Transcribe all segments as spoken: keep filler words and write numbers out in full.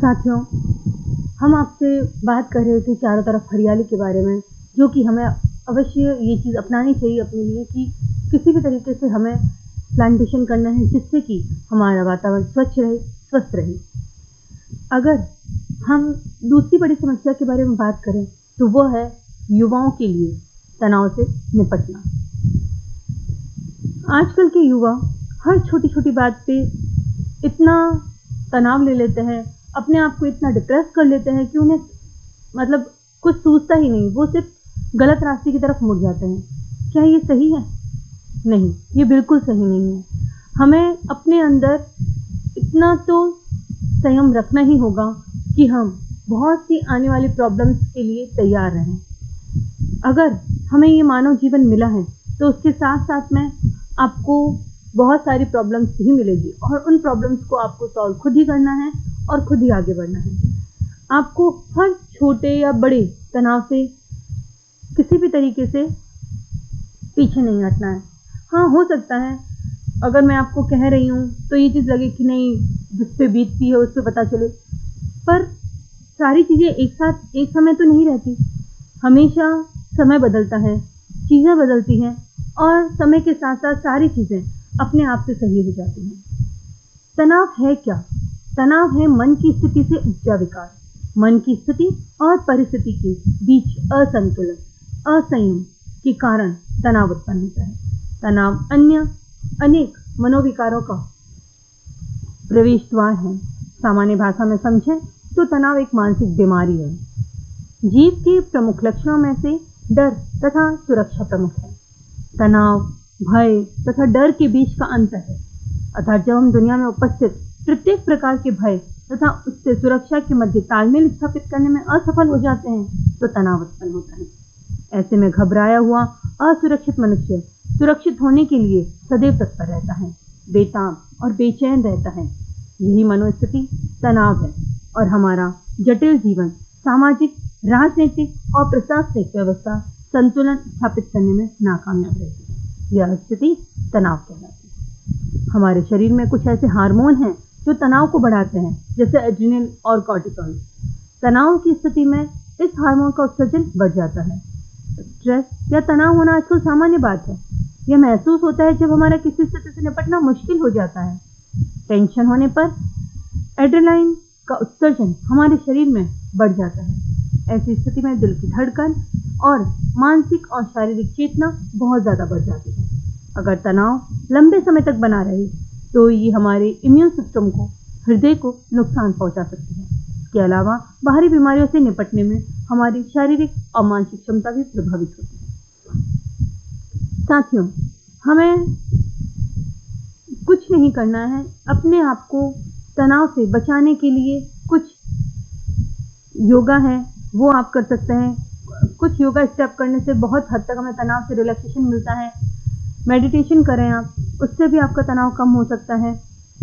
साथियों, हम आपसे बात कर रहे थे चारों तरफ हरियाली के बारे में, जो कि हमें अवश्य ये चीज़ अपनानी चाहिए अपने लिए कि किसी भी तरीके से हमें प्लांटेशन करना है जिससे कि हमारा वातावरण स्वच्छ रहे, स्वस्थ रहे। अगर हम दूसरी बड़ी समस्या के बारे में बात करें तो वो है युवाओं के लिए तनाव से निपटना। आजकल के युवा हर छोटी छोटी बात पे इतना तनाव ले लेते हैं, अपने आप को इतना डिप्रेस कर लेते हैं कि उन्हें मतलब कुछ सूझता ही नहीं, वो सिर्फ गलत रास्ते की तरफ मुड़ जाते हैं। क्या ये सही है? नहीं, ये बिल्कुल सही नहीं है। हमें अपने अंदर इतना तो संयम रखना ही होगा कि हम बहुत सी आने वाली प्रॉब्लम्स के लिए तैयार रहें। अगर हमें ये मानव जीवन मिला है तो उसके साथ साथ में आपको बहुत सारी प्रॉब्लम्स भी मिलेगी और उन प्रॉब्लम्स को आपको सॉल्व खुद ही करना है और खुद ही आगे बढ़ना है। आपको हर छोटे या बड़े तनाव से किसी भी तरीके से पीछे नहीं हटना है। हाँ, हो सकता है अगर मैं आपको कह रही हूँ तो ये चीज़ लगे कि नहीं, जिस पे बीतती है उस पे पता चले, पर सारी चीज़ें एक साथ एक समय तो नहीं रहती। हमेशा समय बदलता है, चीज़ें बदलती हैं और समय के साथ साथ सारी चीज़ें अपने आप से सही हो जाती हैं। तनाव है क्या? तनाव है मन की स्थिति से उपजा विकार। मन की स्थिति और परिस्थिति के बीच असंतुलन, असंयम के कारण तनाव उत्पन्न होता है। तनाव अन्य अनेक मनोविकारों का प्रवेश द्वार है। सामान्य भाषा में समझें तो तनाव एक मानसिक बीमारी है। जीव के प्रमुख लक्षणों में से डर तथा सुरक्षा प्रमुख है। तनाव, भय तथा डर के बीच का अंतर है, अर्थात जब हम दुनिया में उपस्थित प्रत्येक प्रकार के भय तथा उससे सुरक्षा के मध्य तालमेल स्थापित करने में असफल हो जाते हैं तो तनाव उत्पन्न होता है। ऐसे में घबराया हुआ असुरक्षित मनुष्य सुरक्षित होने के लिए सदैव तत्पर रहता है, बेताब और बेचैन रहता है। यही मनोस्थिति तनाव है और हमारा जटिल जीवन, सामाजिक, राजनीतिक और प्रशासनिक व्यवस्था संतुलन स्थापित करने में नाकामयाब रहती है। यह स्थिति तनाव कहलाती है। हमारे शरीर में कुछ ऐसे हार्मोन हैं जो तनाव को बढ़ाते हैं, जैसे एड्रेनल और कॉर्टिसोल। तनाव की स्थिति में इस हार्मोन का उत्सर्जन बढ़ जाता है। स्ट्रेस या तनाव होना आजकल सामान्य बात है। यह महसूस होता है जब हमारा किसी स्थिति से निपटना मुश्किल हो जाता है। टेंशन होने पर एड्रेनालिन का उत्सर्जन हमारे शरीर में बढ़ जाता है। ऐसी स्थिति में दिल की धड़कन और मानसिक और शारीरिक चेतना बहुत ज़्यादा बढ़ जाती है। अगर तनाव लंबे समय तक बना रहे तो ये हमारे इम्यून सिस्टम को, हृदय को नुकसान पहुंचा सकती है। इसके अलावा बाहरी बीमारियों से निपटने में हमारी शारीरिक और मानसिक क्षमता भी प्रभावित होती है। साथियों, हमें कुछ नहीं करना है। अपने आप को तनाव से बचाने के लिए कुछ योगा है, वो आप कर सकते हैं। कुछ योगा स्टेप करने से बहुत हद तक हमें तनाव से रिलैक्सेशन मिलता है। मेडिटेशन करें आप, उससे भी आपका तनाव कम हो सकता है।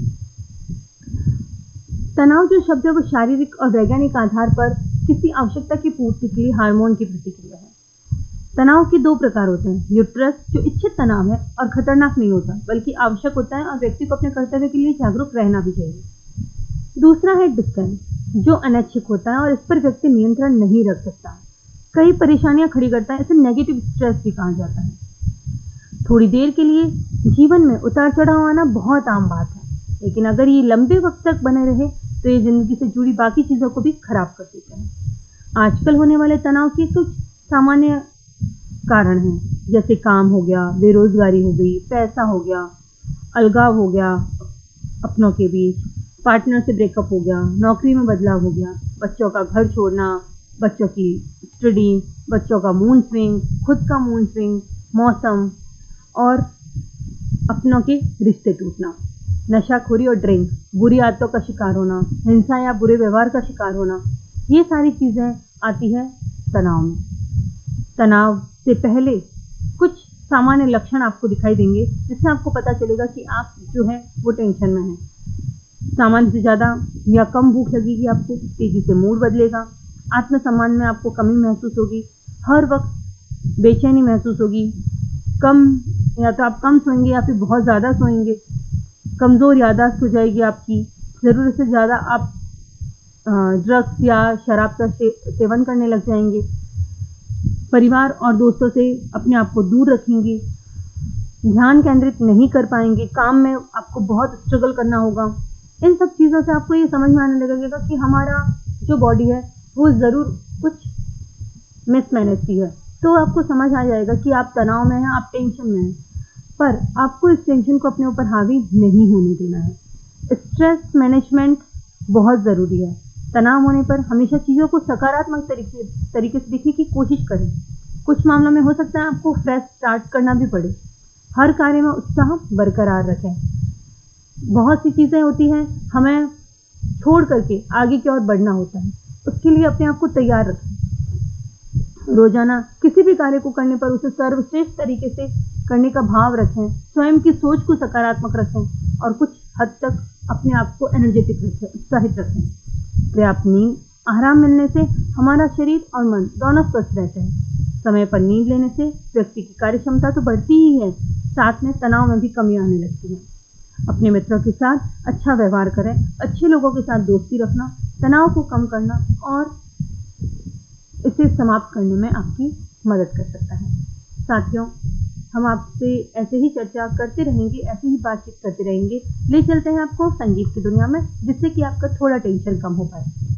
तनाव जो शब्द है वो शारीरिक और वैज्ञानिक आधार पर किसी आवश्यकता की पूर्ति के लिए हार्मोन की प्रतिक्रिया है। तनाव के दो प्रकार होते हैं, यूट्रस जो इच्छित तनाव है और खतरनाक नहीं होता बल्कि आवश्यक होता है और व्यक्ति को अपने कर्तव्य के लिए जागरूक रहना भी चाहिए। दूसरा है डिस्टेंस जो अनैच्छिक होता है और इस पर व्यक्ति नियंत्रण नहीं रख सकता, कई परेशानियां खड़ी करता है। इसे नेगेटिव स्ट्रेस भी कहा जाता है। थोड़ी देर के लिए जीवन में उतार चढ़ाव आना बहुत आम बात है, लेकिन अगर ये लंबे वक्त तक बने रहे तो ये जिंदगी से जुड़ी बाकी चीज़ों को भी खराब कर देते हैं। आजकल होने वाले तनाव के कुछ सामान्य कारण हैं, जैसे काम हो गया, बेरोजगारी हो गई, पैसा हो गया, अलगाव हो गया अपनों के बीच, पार्टनर से ब्रेकअप हो गया, नौकरी में बदलाव हो गया, बच्चों का घर छोड़ना, बच्चों की स्टडी, बच्चों का मूड स्विंग, खुद का मूड स्विंग, मौसम और अपनों के रिश्ते टूटना, नशाखोरी और ड्रिंक, बुरी आदतों का शिकार होना, हिंसा या बुरे व्यवहार का शिकार होना, ये सारी चीज़ें आती है तनाव में। तनाव से पहले कुछ सामान्य लक्षण आपको दिखाई देंगे जिससे आपको पता चलेगा कि आप जो है वो टेंशन में हैं। सामान्य से ज़्यादा या कम भूख लगेगी आपको, तेज़ी से मूड बदलेगा, आत्मसम्मान में आपको कमी महसूस होगी, हर वक्त बेचैनी महसूस होगी, कम या तो आप कम सोएंगे या फिर बहुत ज़्यादा सोएंगे, कमज़ोर याददाश्त हो जाएगी आपकी, ज़रूरत से ज़्यादा आप ड्रग्स या शराब का से, सेवन करने लग जाएंगे, परिवार और दोस्तों से अपने आप को दूर रखेंगे, ध्यान केंद्रित नहीं कर पाएंगे, काम में आपको बहुत स्ट्रगल करना होगा। इन सब चीज़ों से आपको ये समझ में आने लगेगा कि हमारा जो बॉडी है वो ज़रूर कुछ मिसमैनेज की है। तो आपको समझ आ जाएगा कि आप तनाव में हैं, आप टेंशन में हैं, पर आपको इस टेंशन को अपने ऊपर हावी नहीं होने देना है। स्ट्रेस मैनेजमेंट बहुत ज़रूरी है। तनाव होने पर हमेशा चीज़ों को सकारात्मक तरीके तरीके से देखने की कोशिश करें। कुछ मामलों में हो सकता है आपको फ्रेश स्टार्ट करना भी पड़े। हर कार्य में उत्साह बरकरार रखें। बहुत सी चीज़ें होती हैं, हमें छोड़ करके आगे की ओर बढ़ना होता है, उसके लिए अपने आप को तैयार रखें। रोजाना किसी भी कार्य को करने पर उसे सर्वश्रेष्ठ तरीके से करने का भाव रखें, स्वयं की सोच को सकारात्मक रखें और कुछ हद तक अपने आप को एनर्जेटिक रखें, उत्साहित रखें। पर्याप्त नींद, आराम मिलने से हमारा शरीर और मन दोनों स्वस्थ रहते हैं। समय पर नींद लेने से व्यक्ति की कार्य क्षमता तो बढ़ती ही है, साथ में तनाव में भी कमी आने लगती है। अपने मित्रों के साथ अच्छा व्यवहार करें, अच्छे लोगों के साथ दोस्ती रखना तनाव को कम करना और इसे समाप्त करने में आपकी मदद कर सकता है। साथियों, हम आपसे ऐसे ही चर्चा करते रहेंगे, ऐसे ही बातचीत करते रहेंगे। ले चलते हैं आपको संगीत की दुनिया में, जिससे कि आपका थोड़ा टेंशन कम हो पाए।